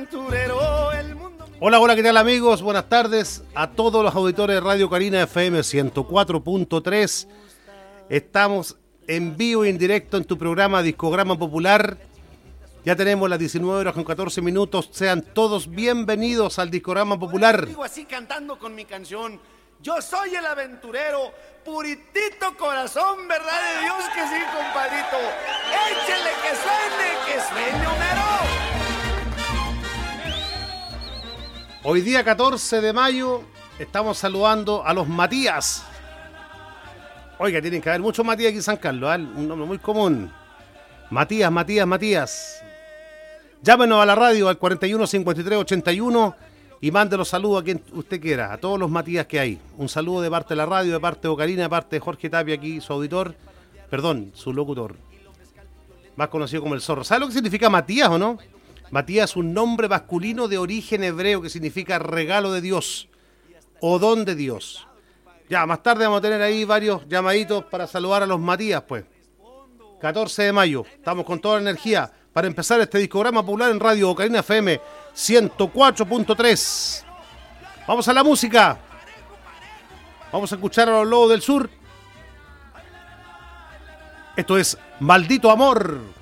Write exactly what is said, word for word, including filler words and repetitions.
aventurero, el mundo... Hola, hola, ¿qué tal amigos? Buenas tardes a todos los auditores de Radio Carina F M ciento cuatro punto tres. Estamos en vivo y en directo en tu programa Discograma Popular. Ya tenemos las diecinueve horas con catorce minutos. Sean todos bienvenidos al Discograma Popular. Digo así cantando con mi canción. Yo soy el aventurero, puritito corazón, verdad de Dios que sí, compadrito. Échele que suene, que suene Homero. Hoy día catorce de mayo estamos saludando a los Matías. Oiga, tienen que haber muchos Matías aquí en San Carlos, ¿eh? Un nombre muy común. Matías, Matías, Matías. Llámenos a la radio al cuarenta y uno cincuenta y tres ochenta y uno y mande los saludos a quien usted quiera, a todos los Matías que hay. Un saludo de parte de la radio, de parte de Ocarina, de parte de Jorge Tapia aquí, su auditor, perdón, su locutor, más conocido como el Zorro. ¿Sabe lo que significa Matías o no? Matías es un nombre masculino de origen hebreo que significa regalo de Dios o don de Dios. Ya, más tarde vamos a tener ahí varios llamaditos para saludar a los Matías, pues. catorce de mayo, estamos con toda la energía para empezar este discograma popular en Radio Ocarina F M ciento cuatro punto tres. Vamos a la música. Vamos a escuchar a los Lobos del Sur. Esto es Maldito Amor.